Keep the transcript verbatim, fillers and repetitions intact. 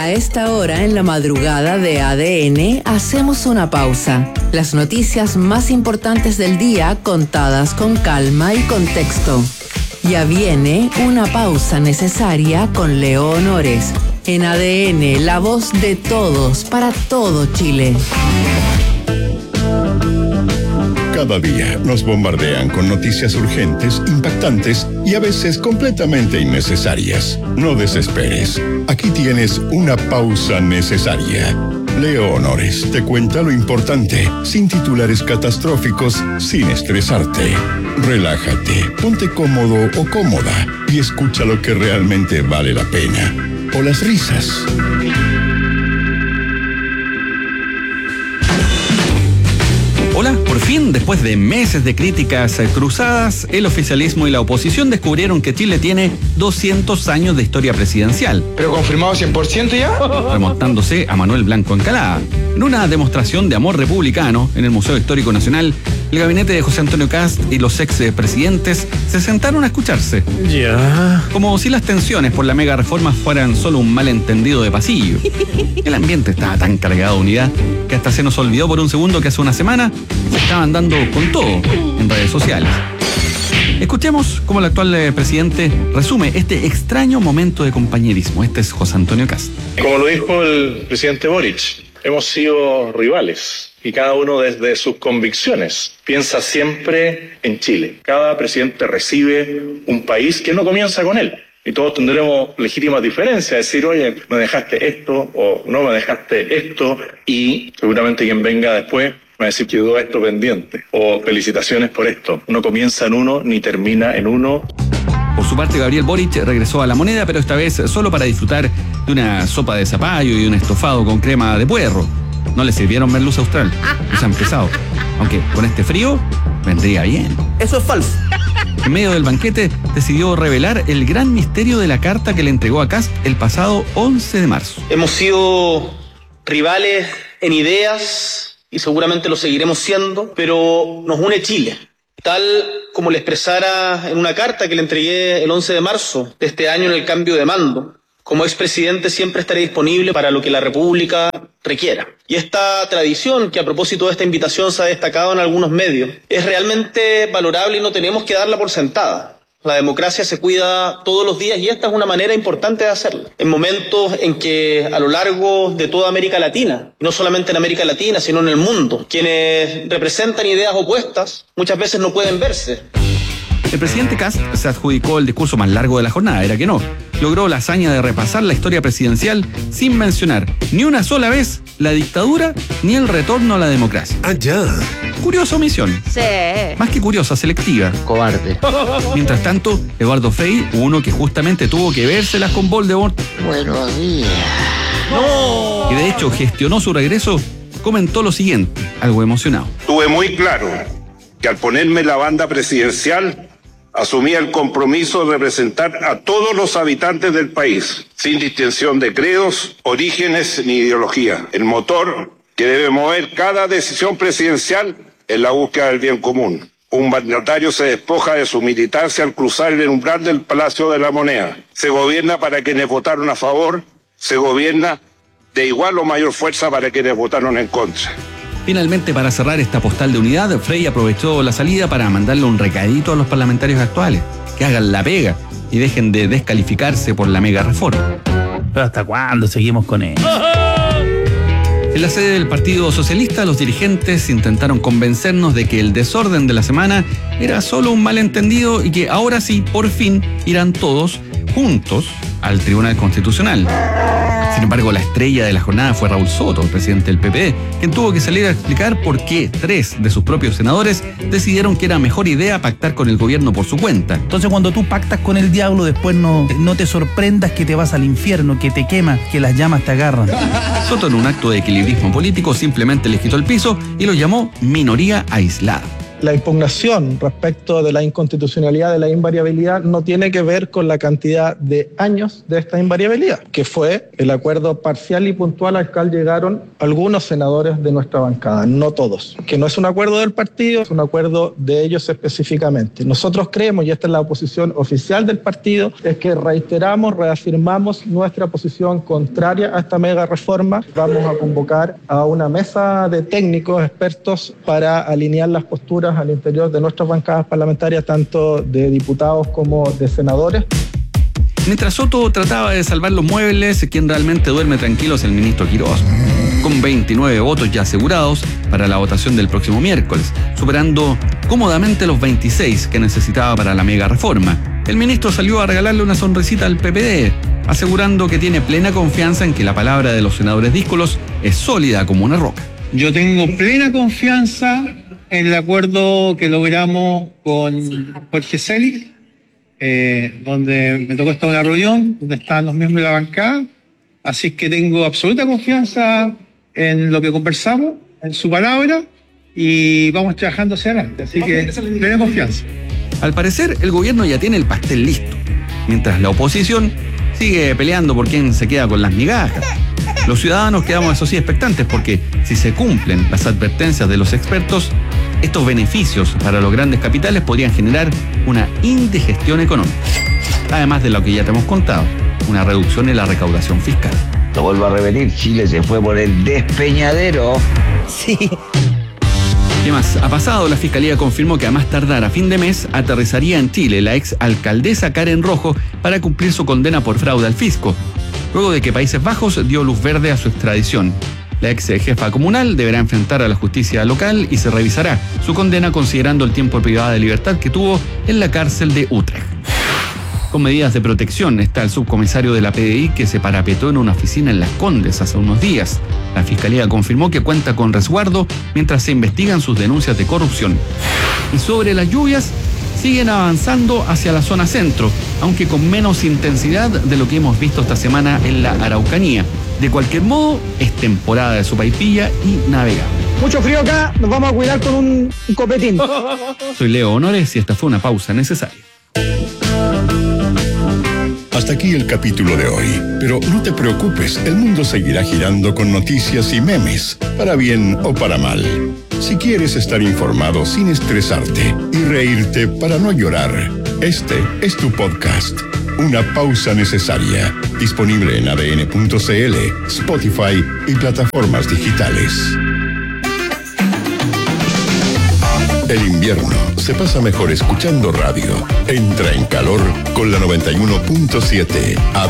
A esta hora, en la madrugada de A D N, hacemos una pausa. Las noticias más importantes del día contadas con calma y contexto. Ya viene una pausa necesaria con Leo Honores. En A D N, la voz de todos para todo Chile. Cada día nos bombardean con noticias urgentes, impactantes y a veces completamente innecesarias. No desesperes. Aquí tienes una pausa necesaria. Leo Honores te cuenta lo importante, sin titulares catastróficos, sin estresarte. Relájate, ponte cómodo o cómoda y escucha lo que realmente vale la pena. O las risas. Hola, por fin, después de meses de críticas cruzadas, el oficialismo y la oposición descubrieron que Chile tiene doscientos años de historia presidencial. ¿Pero confirmado cien por ciento ya? Remontándose a Manuel Blanco Encalada. En una demostración de amor republicano en el Museo Histórico Nacional, el gabinete de José Antonio Kast y los expresidentes se sentaron a escucharse. Ya. Como si las tensiones por la mega reforma fueran solo un malentendido de pasillo. El ambiente estaba tan cargado de unidad que hasta se nos olvidó por un segundo que hace una semana se estaban dando con todo en redes sociales. Escuchemos cómo el actual eh, presidente resume este extraño momento de compañerismo. Este es José Antonio Kast. Como lo dijo el presidente Boric, hemos sido rivales y cada uno desde sus convicciones piensa siempre en Chile. Cada presidente recibe un país que no comienza con él. Y todos tendremos legítimas diferencias, decir, oye, me dejaste esto o no me dejaste esto, y seguramente quien venga después va a decir que quedó esto pendiente, o felicitaciones por esto. No comienza en uno ni termina en uno. Por su parte, Gabriel Boric regresó a la moneda, pero esta vez solo para disfrutar de una sopa de zapallo y un estofado con crema de puerro. No le sirvieron merluza austral, los han pesado. Aunque con este frío vendría bien. Eso es falso. En medio del banquete decidió revelar el gran misterio de la carta que le entregó a Kast el pasado once de marzo. Hemos sido rivales en ideas y seguramente lo seguiremos siendo, pero nos une Chile. Tal como le expresara en una carta que le entregué el once de marzo de este año en el cambio de mando. Como expresidente siempre estaré disponible para lo que la República requiera. Y esta tradición, que a propósito de esta invitación se ha destacado en algunos medios, es realmente valorable y no tenemos que darla por sentada. La democracia se cuida todos los días y esta es una manera importante de hacerlo. En momentos en que a lo largo de toda América Latina, no solamente en América Latina, sino en el mundo, quienes representan ideas opuestas muchas veces no pueden verse. El presidente Kast se adjudicó el discurso más largo de la jornada, era que no. Logró la hazaña de repasar la historia presidencial sin mencionar ni una sola vez la dictadura ni el retorno a la democracia. Ah, ya. Curiosa omisión. Sí. Más que curiosa, selectiva. Cobarde. Mientras tanto, Eduardo Frei, uno que justamente tuvo que vérselas con Voldemort. Buenos días. ¡No! Y de hecho gestionó su regreso, comentó lo siguiente, algo emocionado. Tuve muy claro que al ponerme la banda presidencial asumía el compromiso de representar a todos los habitantes del país, sin distinción de credos, orígenes ni ideología. El motor que debe mover cada decisión presidencial es la búsqueda del bien común. Un mandatario se despoja de su militancia al cruzar el umbral del Palacio de la Moneda. Se gobierna para quienes votaron a favor, se gobierna de igual o mayor fuerza para quienes votaron en contra. Finalmente, para cerrar esta postal de unidad, Frei aprovechó la salida para mandarle un recadito a los parlamentarios actuales, que hagan la pega y dejen de descalificarse por la mega reforma. ¿Pero hasta cuándo seguimos con él? En la sede del Partido Socialista, los dirigentes intentaron convencernos de que el desorden de la semana era solo un malentendido y que ahora sí, por fin, irán todos juntos al Tribunal Constitucional. Sin embargo, la estrella de la jornada fue Raúl Soto, el presidente del P P D, quien tuvo que salir a explicar por qué tres de sus propios senadores decidieron que era mejor idea pactar con el gobierno por su cuenta. Entonces, cuando tú pactas con el diablo, después no, no te sorprendas que te vas al infierno, que te quemas, que las llamas te agarran. Soto, en un acto de equilibrismo político, simplemente les quitó el piso y los llamó minoría aislada. La impugnación respecto de la inconstitucionalidad de la invariabilidad no tiene que ver con la cantidad de años de esta invariabilidad, que fue el acuerdo parcial y puntual al cual llegaron algunos senadores de nuestra bancada, no todos. Que no es un acuerdo del partido, es un acuerdo de ellos específicamente. Nosotros creemos, y esta es la posición oficial del partido, es que reiteramos, reafirmamos nuestra posición contraria a esta mega reforma. Vamos a convocar a una mesa de técnicos, expertos, para alinear las posturas al interior de nuestras bancadas parlamentarias, tanto de diputados como de senadores. Mientras Soto trataba de salvar los muebles, quien realmente duerme tranquilo es el ministro Quirós, con veintinueve votos ya asegurados para la votación del próximo miércoles, superando cómodamente los veintiséis que necesitaba para la mega reforma. El ministro salió a regalarle una sonrisita al P P D, asegurando que tiene plena confianza en que la palabra de los senadores díscolos es sólida como una roca. Yo tengo plena confianza en el acuerdo que logramos con Jorge Selig, eh, donde me tocó estar en una reunión, donde estaban los miembros de la bancada, así que tengo absoluta confianza en lo que conversamos, en su palabra, y vamos trabajando hacia adelante, así que plena confianza. Al parecer, el gobierno ya tiene el pastel listo, mientras la oposición sigue peleando por quién se queda con las migajas. Los ciudadanos quedamos, eso sí, expectantes, porque si se cumplen las advertencias de los expertos, estos beneficios para los grandes capitales podrían generar una indigestión económica. Además de lo que ya te hemos contado, una reducción en la recaudación fiscal. Lo vuelvo a repetir, Chile se fue por el despeñadero. Sí. ¿Qué más ha pasado? La Fiscalía confirmó que a más tardar a fin de mes aterrizaría en Chile la ex alcaldesa Karen Rojo para cumplir su condena por fraude al fisco, luego de que Países Bajos dio luz verde a su extradición. La ex jefa comunal deberá enfrentar a la justicia local y se revisará su condena considerando el tiempo privado de libertad que tuvo en la cárcel de Utrecht. Con medidas de protección está el subcomisario de la P D I que se parapetó en una oficina en Las Condes hace unos días. La Fiscalía confirmó que cuenta con resguardo mientras se investigan sus denuncias de corrupción. Y sobre las lluvias, siguen avanzando hacia la zona centro, aunque con menos intensidad de lo que hemos visto esta semana en la Araucanía. De cualquier modo, es temporada de sopaipilla y navegable. Mucho frío acá, nos vamos a cuidar con un, un copetín. Soy Leo Honores y esta fue una pausa necesaria. Hasta aquí el capítulo de hoy, pero no te preocupes, el mundo seguirá girando con noticias y memes, para bien o para mal. Si quieres estar informado sin estresarte y reírte para no llorar, este es tu podcast. Una pausa necesaria. Disponible en A D N punto C L, Spotify y plataformas digitales. El invierno se pasa mejor escuchando radio. Entra en calor con la noventa y uno punto siete A